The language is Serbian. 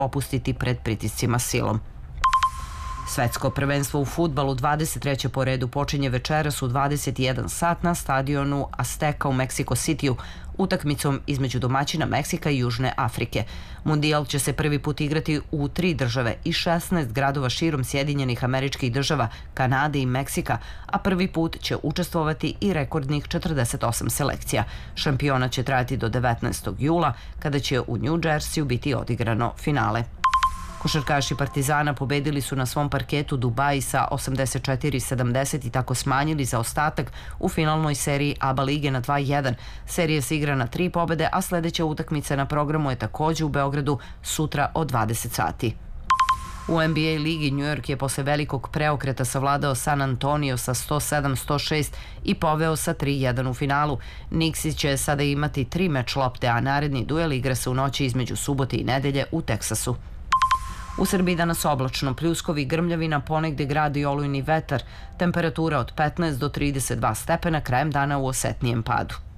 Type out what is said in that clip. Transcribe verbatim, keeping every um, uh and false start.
opustiti pred pritiscima silom. Svetsko prvenstvo u fudbalu dvadeset treće po redu počinje večeras u dvadeset jedan sat na stadionu Azteca u Meksiko Cityu utakmicom između domaćina Meksika i Južne Afrike. Mundijal će se prvi put igrati u tri države i šesnaest gradova širom Sjedinjenih Američkih Država, Kanade i Meksika, a prvi put će učestvovati i rekordnih četrdeset osam selekcija. Šampionat će trajati do devetnaestog jula, kada će u New Jersey biti odigrano finale. Košarkaši Partizana pobedili su na svom parketu Dubaji sa osamdeset četiri sedamdeset i tako smanjili zaostatak u finalnoj seriji A B A lige na dva jedan. Serija se igra na tri pobede, a sledeća utakmica na programu je takođe u Beogradu sutra od dvadeset sati. U N B A ligi New York je posle velikog preokreta savladao San Antonio sa sto sedam sto šest i poveo sa tri jedan u finalu. Knicksi će sada imati tri meč lopte, a naredni duel igra se u noći između subote i nedelje u Teksasu. U Srbiji danas oblačno, pljuskovi, grmljavina, ponegde grad i olujni vetar, temperatura od petnaest do trideset dva stepena, krajem dana u osetnijem padu.